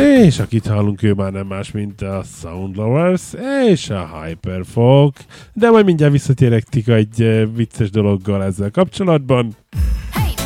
És akit hallunk, ő már nem más, mint a Sound Lovers és a Hyperfolk. De majd mindjárt visszatérek Tika egy vicces dologgal ezzel kapcsolatban.